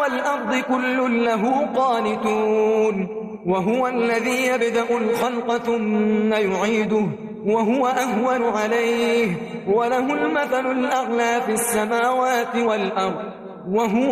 والأرض كل له قانتون وهو الذي يبدأ الخلق ثم يعيده وهو أهون عليه وله المثل الأعلى في السماوات والأرض وهو